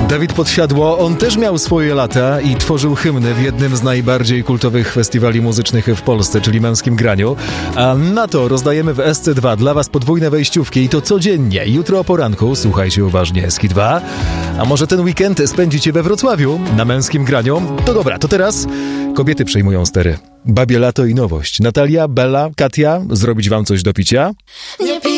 Dawid Podsiadło, on też miał swoje lata i tworzył hymny w jednym z najbardziej kultowych festiwali muzycznych w Polsce, czyli Męskim Graniu. A na to rozdajemy w SC2 dla was podwójne wejściówki i to codziennie. Jutro o poranku, słuchajcie uważnie, SK2. A może ten weekend spędzicie we Wrocławiu na Męskim Graniu? To dobra, to teraz kobiety przejmują stery. Babie lato i nowość. Natalia, Bella, Katia, zrobić wam coś do picia? Nie